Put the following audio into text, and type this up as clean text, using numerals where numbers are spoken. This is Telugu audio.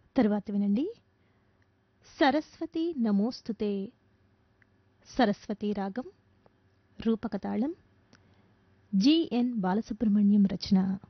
తరువాత వినండి సరస్వతి నమోస్తుతే సరస్వతి రాగం రూపకతాళం జిఎన్ బాలసుబ్రహ్మణ్యం రచన.